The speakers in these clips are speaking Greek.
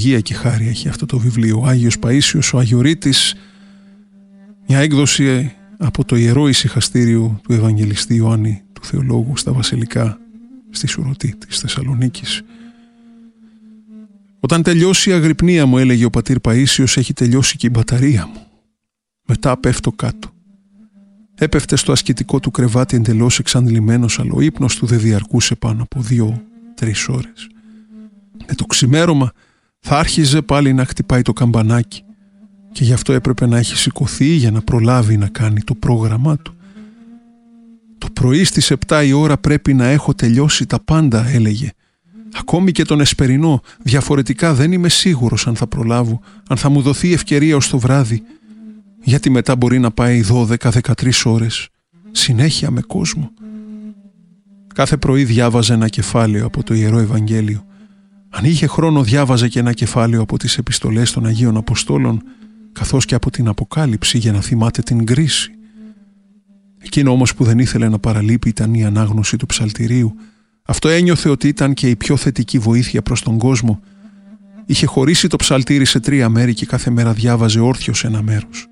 Αγία και χάρη έχει αυτό το βιβλίο. Ο Άγιος Παΐσιος, ο Αγιορείτης, μια έκδοση από το Ιερό Ησυχαστήριο του Ευαγγελιστή Ιωάννη του Θεολόγου στα Βασιλικά στη Σουρωτή της Θεσσαλονίκης. Όταν τελειώσει η αγρυπνία μου, έλεγε ο πατήρ Παΐσιος, έχει τελειώσει και η μπαταρία μου. Μετά πέφτω κάτω. Έπεφτε στο ασκητικό του κρεβάτι εντελώς εξαντλημένος, αλλά ο ύπνος του δεν διαρκούσε πάνω από 2-3 ώρες. Με το ξημέρωμα θα άρχιζε πάλι να χτυπάει το καμπανάκι και γι' αυτό έπρεπε να έχει σηκωθεί για να προλάβει να κάνει το πρόγραμμά του. Το πρωί στις 7 η ώρα πρέπει να έχω τελειώσει τα πάντα, έλεγε. Ακόμη και τον εσπερινό, διαφορετικά δεν είμαι σίγουρος αν θα προλάβω, αν θα μου δοθεί ευκαιρία ως το βράδυ, γιατί μετά μπορεί να πάει 12-13 ώρες, συνέχεια με κόσμο. Κάθε πρωί διάβαζε ένα κεφάλαιο από το Ιερό Ευαγγέλιο. Αν είχε χρόνο διάβαζε και ένα κεφάλαιο από τις επιστολές των Αγίων Αποστόλων, καθώς και από την Αποκάλυψη για να θυμάται την κρίση. Εκείνο όμως που δεν ήθελε να παραλείπει ήταν η ανάγνωση του ψαλτηρίου. Αυτό ένιωθε ότι ήταν και η πιο θετική βοήθεια προς τον κόσμο. Είχε χωρίσει το ψαλτήρι σε 3 μέρη και κάθε μέρα διάβαζε όρθιος ένα μέρος.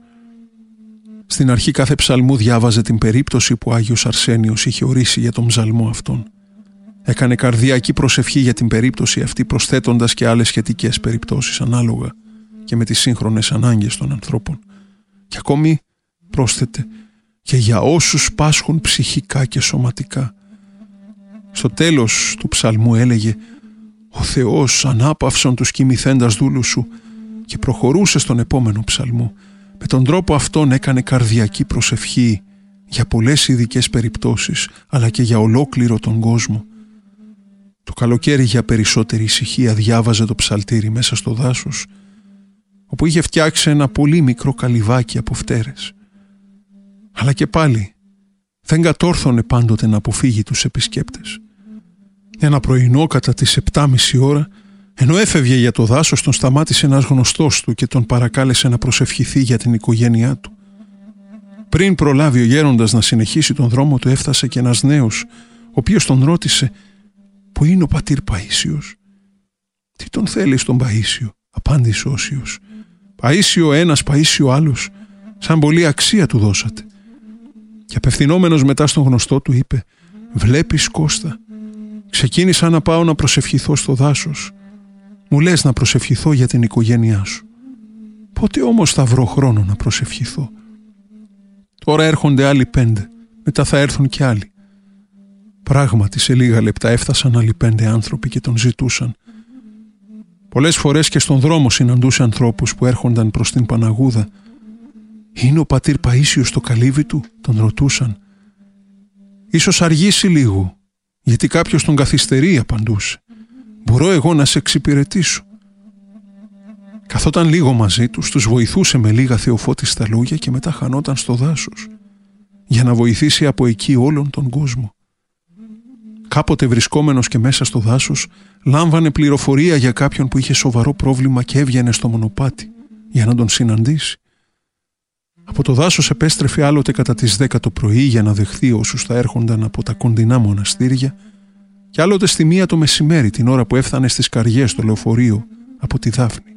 Στην αρχή κάθε ψαλμού διάβαζε την περίπτωση που ο Άγιος Αρσένιος είχε ορίσει για τον ψαλμό αυτόν. Έκανε καρδιακή προσευχή για την περίπτωση αυτή, προσθέτοντας και άλλες σχετικές περιπτώσεις ανάλογα και με τις σύγχρονες ανάγκες των ανθρώπων. Και ακόμη πρόσθετε και για όσους πάσχουν ψυχικά και σωματικά. Στο τέλος του ψαλμού έλεγε «Ο Θεός ανάπαυσον τους κοιμηθέντας δούλους σου» και προχωρούσε στον επόμενο ψαλμό. Με τον τρόπο αυτόν έκανε καρδιακή προσευχή για πολλές ειδικές περιπτώσεις, αλλά και για ολόκληρο τον κόσμο. Το καλοκαίρι για περισσότερη ησυχία διάβαζε το ψαλτήρι μέσα στο δάσος, όπου είχε φτιάξει ένα πολύ μικρό καλυβάκι από φτέρες. Αλλά και πάλι δεν κατόρθωνε πάντοτε να αποφύγει τους επισκέπτες. Ένα πρωινό κατά τις 7:30 ώρα, ενώ έφευγε για το δάσος, τον σταμάτησε ένας γνωστός του και τον παρακάλεσε να προσευχηθεί για την οικογένειά του. Πριν προλάβει ο γέροντας να συνεχίσει τον δρόμο του, έφτασε και ένας νέος, ο οποίος τον ρώτησε «Πού είναι ο πατήρ Παΐσιος?» «Τι τον θέλεις τον Παΐσιο?» απάντησε ο Όσιος. «Παΐσιο ένας, Παΐσιο άλλος, σαν πολύ αξία του δώσατε». Και απευθυνόμενος μετά στον γνωστό του είπε «Βλέπεις Κώστα, ξεκίνησα να πάω να προσευχηθώ στο δάσος. Μου λες να προσευχηθώ για την οικογένειά σου. Πότε όμως θα βρω χρόνο να προσευχηθώ? Τώρα έρχονται άλλοι 5, μετά θα έρθουν και άλλοι». Πράγματι σε λίγα λεπτά έφτασαν άλλοι 5 άνθρωποι και τον ζητούσαν. Πολλές φορές και στον δρόμο συναντούσε ανθρώπους που έρχονταν προς την Παναγούδα. «Είναι ο πατήρ Παΐσιος στο καλύβι του?» τον ρωτούσαν. «Ίσως αργήσει λίγο, γιατί κάποιος τον καθυστερεί», απαντούσε. «Μπορώ εγώ να σε εξυπηρετήσω?» Καθόταν λίγο μαζί τους, τους βοηθούσε με λίγα θεοφώτιστα λόγια και μετά χανόταν στο δάσος για να βοηθήσει από εκεί όλον τον κόσμο. Κάποτε βρισκόμενος και μέσα στο δάσος λάμβανε πληροφορία για κάποιον που είχε σοβαρό πρόβλημα και έβγαινε στο μονοπάτι για να τον συναντήσει. Από το δάσος επέστρεφε άλλοτε κατά τις 10 το πρωί για να δεχθεί όσους θα έρχονταν από τα κοντινά μοναστήρια και άλλοτε στη 1 το μεσημέρι, την ώρα που έφτανε στις Καριές στο λεωφορείο από τη Δάφνη.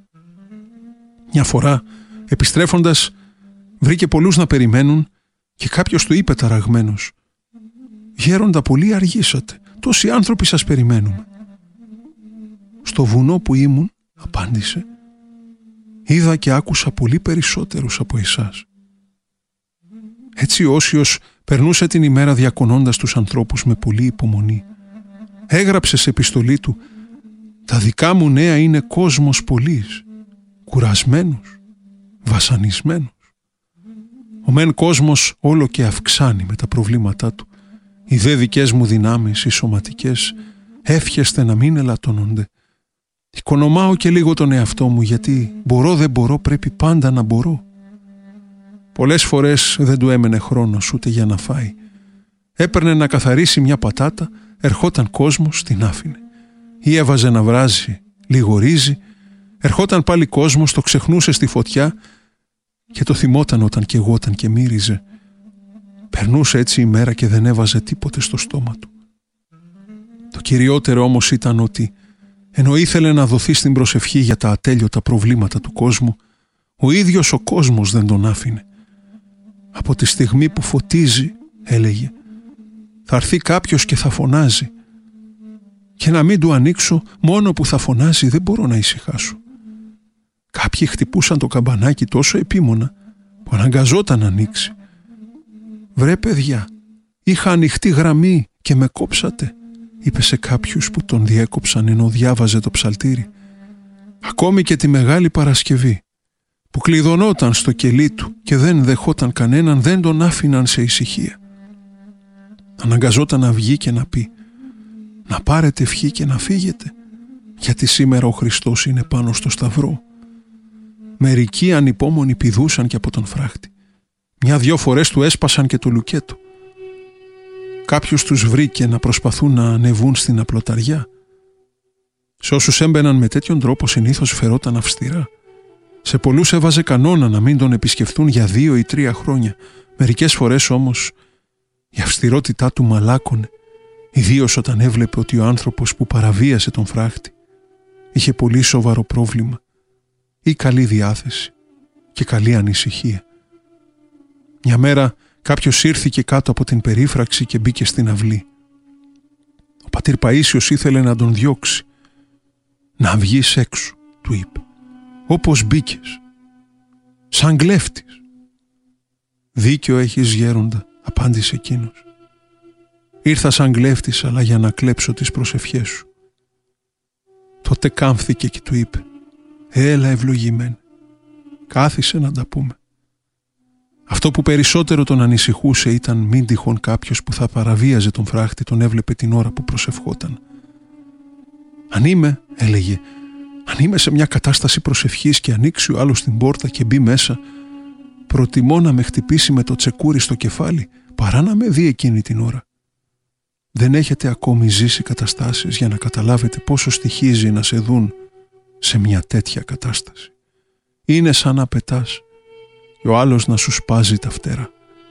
Μια φορά, επιστρέφοντας, βρήκε πολλούς να περιμένουν και κάποιος του είπε ταραγμένος «Γέροντα, πολύ αργήσατε, τόσοι άνθρωποι σας περιμένουμε». «Στο βουνό που ήμουν», απάντησε, «είδα και άκουσα πολύ περισσότερους από εσάς». Έτσι ο Όσιος περνούσε την ημέρα διακονώντας τους ανθρώπους με πολλή υπομονή. Έγραψε σε επιστολή του «Τα δικά μου νέα είναι κόσμος πολλής, κουρασμένος, βασανισμένος. Ο μεν κόσμος όλο και αυξάνει με τα προβλήματά του. Οι δε δικές μου δυνάμεις, οι σωματικές, εύχεστε να μην ελαττώνονται. Οικονομάω και λίγο τον εαυτό μου, γιατί μπορώ δεν μπορώ, πρέπει πάντα να μπορώ». Πολλές φορές δεν του έμενε χρόνος ούτε για να φάει. Έπαιρνε να καθαρίσει μια πατάτα, ερχόταν κόσμος, την άφηνε. Ή έβαζε να βράζει λίγο ρύζι, ερχόταν πάλι κόσμος, το ξεχνούσε στη φωτιά και το θυμόταν όταν καιγόταν και μύριζε. Περνούσε έτσι η μέρα και δεν έβαζε τίποτε στο στόμα του. Το κυριότερο όμως ήταν ότι Ενώ ήθελε να δοθεί στην προσευχή για τα ατέλειωτα προβλήματα του κόσμου, ο ίδιος ο κόσμος δεν τον άφηνε. Από τη στιγμή που φωτίζει, έλεγε, θα έρθει κάποιος και θα φωνάζει. Και να μην του ανοίξω, μόνο που θα φωνάζει δεν μπορώ να ησυχάσω. Κάποιοι χτυπούσαν το καμπανάκι τόσο επίμονα που αναγκαζόταν να ανοίξει. «Βρε παιδιά, είχα ανοιχτή γραμμή και με κόψατε», είπε σε κάποιους που τον διέκοψαν ενώ διάβαζε το ψαλτήρι. Ακόμη και τη Μεγάλη Παρασκευή, που κλειδωνόταν στο κελί του και δεν δεχόταν κανέναν, δεν τον άφηναν σε ησυχία. Αναγκαζόταν να βγει και να πει, να πάρετε ευχή και να φύγετε, γιατί σήμερα ο Χριστός είναι πάνω στο σταυρό. Μερικοί ανυπόμονοι πηδούσαν και από τον φράχτη. 1-2 φορές του έσπασαν και το λουκέτο. Κάποιους τους βρήκε να προσπαθούν να ανεβούν στην απλοταριά. Σε όσους έμπαιναν με τέτοιον τρόπο συνήθως φερόταν αυστηρά. Σε πολλούς έβαζε κανόνα να μην τον επισκεφθούν για 2 ή 3 χρόνια. Μερικές φορές όμως η αυστηρότητά του μαλάκωνε, ιδίως όταν έβλεπε ότι ο άνθρωπος που παραβίασε τον φράχτη είχε πολύ σοβαρό πρόβλημα ή καλή διάθεση και καλή ανησυχία. Μια μέρα κάποιος ήρθηκε κάτω από την περίφραξη και μπήκε στην αυλή. Ο πατήρ Παΐσιος ήθελε να τον διώξει. «Να βγεις έξω», του είπε, «όπως μπήκες, σαν κλέφτης». «Δίκιο έχεις, γέροντα», απάντησε εκείνος. «Ήρθα σαν κλέφτης, αλλά για να κλέψω τις προσευχές σου». Τότε κάμφθηκε και του είπε, «Έλα ευλογημένη, κάθισε να τα πούμε». Αυτό που περισσότερο τον ανησυχούσε ήταν μην τυχόν κάποιος που θα παραβίαζε τον φράχτη τον έβλεπε την ώρα που προσευχόταν. «Αν είμαι», έλεγε, «αν είμαι σε μια κατάσταση προσευχής και ανοίξει ο άλλος την πόρτα και μπει μέσα, προτιμώ να με χτυπήσει με το τσεκούρι στο κεφάλι παρά να με δει εκείνη την ώρα». Δεν έχετε ακόμη ζήσει καταστάσεις για να καταλάβετε πόσο στοιχίζει να σε δουν σε μια τέτοια κατάσταση. Είναι σαν να πετάς και ο άλλος να σου σπάζει τα φτερά.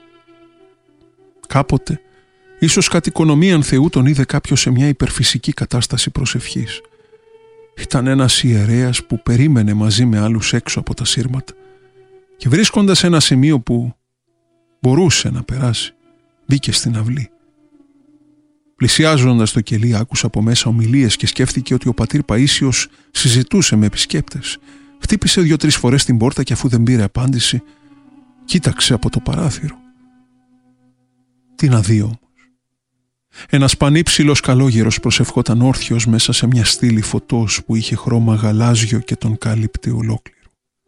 Κάποτε, ίσως κατ' οικονομίαν Θεού, τον είδε κάποιος σε μια υπερφυσική κατάσταση προσευχής. Ήταν ένας ιερέας που περίμενε μαζί με άλλους έξω από τα σύρματα και βρίσκοντας ένα σημείο που μπορούσε να περάσει, μπήκε στην αυλή. Πλησιάζοντας το κελί, άκουσε από μέσα ομιλίες και σκέφτηκε ότι ο πατήρ Παΐσιος συζητούσε με επισκέπτες. Χτύπησε 2-3 φορές την πόρτα και αφού δεν πήρε απάντηση, κοίταξε από το παράθυρο. Τι να δει όμως. Ένας πανύψηλος καλόγερος προσευχόταν όρθιος μέσα σε μια στήλη φωτός που είχε χρώμα γαλάζιο και τον κάλυπτε ολόκληρο.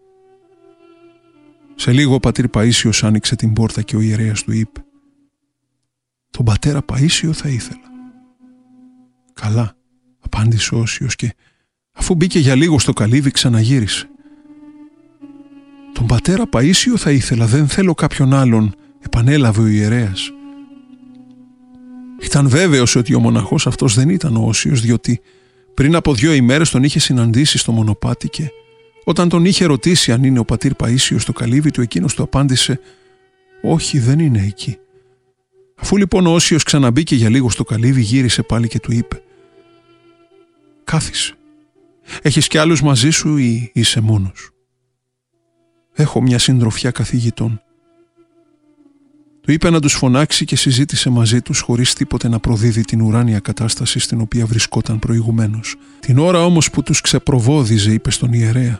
Σε λίγο ο πατήρ Παΐσιος άνοιξε την πόρτα και ο ιερέας του είπε, «Τον πατέρα Παΐσιο θα ήθελα». «Καλά», απάντησε ο Όσιος και αφού μπήκε για λίγο στο καλύβι ξαναγύρισε. «Τον πατέρα Παΐσιο θα ήθελα, δεν θέλω κάποιον άλλον», επανέλαβε ο ιερέας. Ήταν βέβαιος ότι ο μοναχός αυτός δεν ήταν ο Όσιος, διότι πριν από 2 ημέρες τον είχε συναντήσει στο μονοπάτι και όταν τον είχε ρωτήσει αν είναι ο πατήρ Παΐσιος στο καλύβι του, εκείνος του απάντησε «Όχι, δεν είναι εκεί». Αφού λοιπόν ο Όσιος ξαναμπήκε για λίγο στο καλύβι, γύρισε πάλι και του είπε «Κάθισε. Έχεις κι άλλους μαζί σου ή είσαι μόνος?» «Έχω μια συντροφιά καθηγητών». Του είπε να τους φωνάξει και συζήτησε μαζί τους χωρίς τίποτε να προδίδει την ουράνια κατάσταση στην οποία βρισκόταν προηγουμένως. Την ώρα όμως που τους ξεπροβόδιζε, είπε στον ιερέα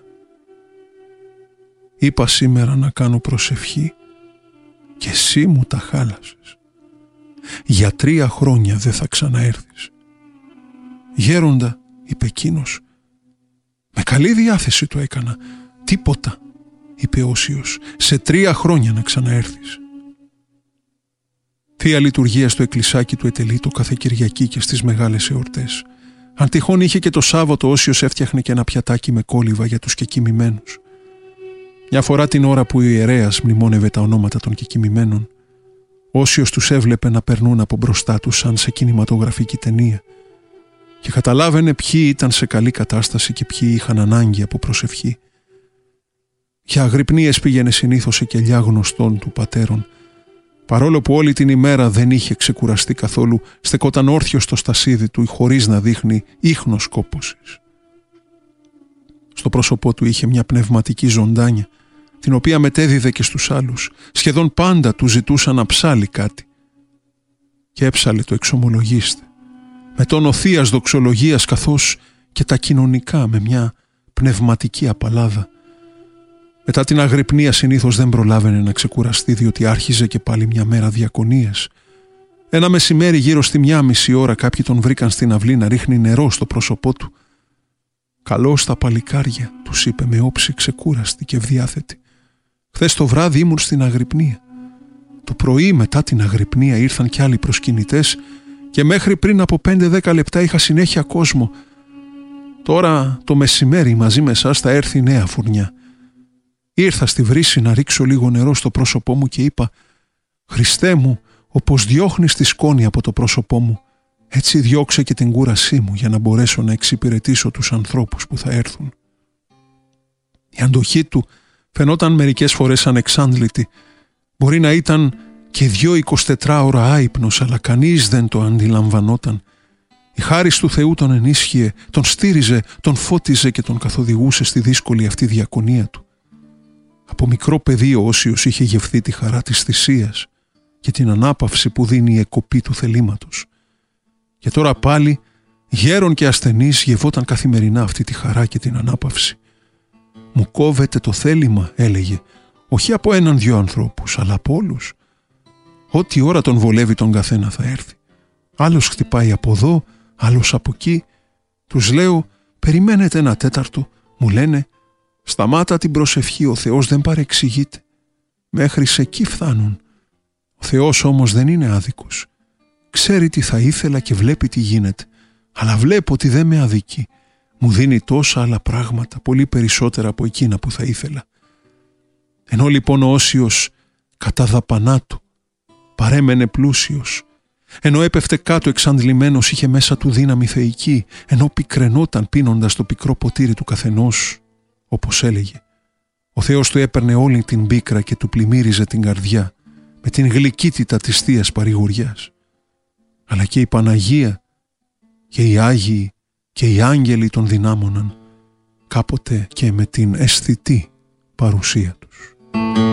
«Είπα σήμερα να κάνω προσευχή και εσύ μου τα χάλασες. Για 3 χρόνια δεν θα ξαναέρθεις». «Γέροντα», είπε εκείνος, «με καλή διάθεση το έκανα. Τίποτα», είπε Όσιος, «σε 3 χρόνια να ξαναέρθεις». Θεία λειτουργία στο εκκλησάκι του Ετελίτο κάθε Κυριακή και στις μεγάλες εορτές. Αν τυχόν είχε και το Σάββατο, Όσιος έφτιαχνε και ένα πιατάκι με κόλληβα για τους κεκοιμημένους. Μια φορά την ώρα που ο ιερέας μνημόνευε τα ονόματα των κεκοιμημένων, Όσιος τους έβλεπε να περνούν από μπροστά τους σαν σε κινηματογραφική ταινία και καταλάβαινε ποιοι ήταν σε καλή κατάσταση και ποιοι είχαν ανάγκη από προσευχή. Για αγρυπνίες πήγαινε συνήθως σε κελιά γνωστών του πατέρων. Παρόλο που όλη την ημέρα δεν είχε ξεκουραστεί καθόλου, στεκόταν όρθιος στο στασίδι του χωρίς να δείχνει ίχνος κόπωσης. Στο πρόσωπό του είχε μια πνευματική ζωντάνια, την οποία μετέδιδε και στους άλλους. Σχεδόν πάντα του ζητούσαν να ψάλει κάτι. Και έψαλε το εξομολογήστε, με τόνο θείας δοξολογίας, καθώς και τα κοινωνικά, με μια πνευματική απαλλάδα. Μετά την αγρυπνία συνήθως δεν προλάβαινε να ξεκουραστεί, διότι άρχιζε και πάλι μια μέρα διακονίας. Ένα μεσημέρι γύρω στη 1:30 ώρα κάποιοι τον βρήκαν στην αυλή να ρίχνει νερό στο πρόσωπό του. «Καλώς τα παλικάρια», τους είπε με όψη ξεκούραστη και ευδιάθετη. «Χθες το βράδυ ήμουν στην αγρυπνία. Το πρωί μετά την αγρυπνία ήρθαν κι άλλοι προσκυνητές και μέχρι πριν από 5-10 λεπτά είχα συνέχεια κόσμο. Τώρα το μεσημέρι μαζί με εσάς θα έρθει νέα φουρνιά. Ήρθα στη βρύση να ρίξω λίγο νερό στο πρόσωπό μου και είπα «Χριστέ μου, όπως διώχνεις τη σκόνη από το πρόσωπό μου, έτσι διώξε και την κούρασή μου για να μπορέσω να εξυπηρετήσω τους ανθρώπους που θα έρθουν». Η αντοχή του φαινόταν μερικές φορές ανεξάντλητη. Μπορεί να ήταν και 2 24ωρα άυπνος, αλλά κανείς δεν το αντιλαμβανόταν. Η χάρις του Θεού τον ενίσχυε, τον στήριζε, τον φώτιζε και τον καθοδηγούσε στη δύσκολη αυτή διακονία του. Από μικρό παιδί ο Όσιος είχε γευθεί τη χαρά της θυσίας και την ανάπαυση που δίνει η εκοπή του θελήματος. Και τώρα πάλι, γέρον και ασθενής, γευόταν καθημερινά αυτή τη χαρά και την ανάπαυση. «Μου κόβεται το θέλημα», έλεγε, «όχι από 1-2 ανθρώπους, αλλά από όλους. Ό,τι ώρα τον βολεύει τον καθένα θα έρθει. Άλλος χτυπάει από εδώ, άλλος από εκεί. Τους λέω, περιμένετε 1 τέταρτο, μου λένε, σταμάτα την προσευχή, ο Θεός δεν παρεξηγείται. Μέχρι σε εκεί φτάνουν. Ο Θεός όμως δεν είναι άδικος. Ξέρει τι θα ήθελα και βλέπει τι γίνεται. Αλλά βλέπω ότι δεν με αδικεί. Μου δίνει τόσα άλλα πράγματα, πολύ περισσότερα από εκείνα που θα ήθελα». Ενώ λοιπόν ο Όσιος κατά δαπανά του παρέμενε πλούσιος, ενώ έπεφτε κάτω εξαντλημένος, είχε μέσα του δύναμη θεϊκή, ενώ πικραινόταν πίνοντας το πικρό ποτήρι του καθενός, όπως έλεγε, ο Θεός του έπαιρνε όλη την πίκρα και του πλημμύριζε την καρδιά με την γλυκύτητα της θείας παρηγοριάς. Αλλά και η Παναγία και οι Άγιοι και οι άγγελοι τον δυνάμωναν, κάποτε και με την αισθητή παρουσία τους.